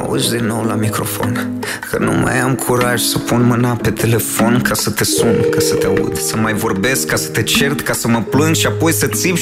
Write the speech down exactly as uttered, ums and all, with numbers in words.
auzi din nou la microfon că nu mai am curaj să pun mâna pe telefon ca să te sun, ca să te aud, să mai vorbesc, ca să te cert, ca să mă plâng și apoi să țip